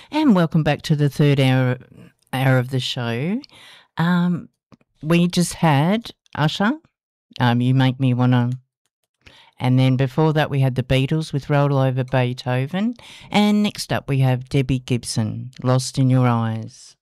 And welcome back to the third hour of the show. Um, we just had Usher. You make me wanna. And then before that, we had the Beatles with "Roll Over Beethoven." And next up, we have Debbie Gibson, "Lost in Your Eyes."